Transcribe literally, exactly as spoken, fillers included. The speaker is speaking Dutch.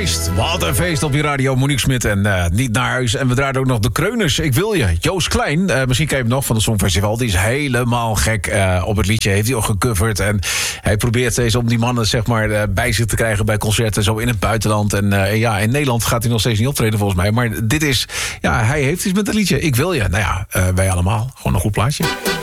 feest. Wat een feest op je radio. Monique Smit en uh, Niet naar huis. En we draaien ook nog de Kreuners. Ik wil je. Joost Klein, uh, misschien ken je hem nog van het Songfestival. Die is helemaal gek uh, op het liedje. Heeft hij ook gecoverd. En hij probeert steeds om die mannen zeg maar, uh, bij zich te krijgen bij concerten. Zo in het buitenland. En uh, ja, in Nederland gaat hij nog steeds niet optreden volgens mij. Maar dit is, ja, hij heeft iets met het liedje. Ik wil je. Nou ja, uh, wij allemaal. Gewoon een goed plaatje.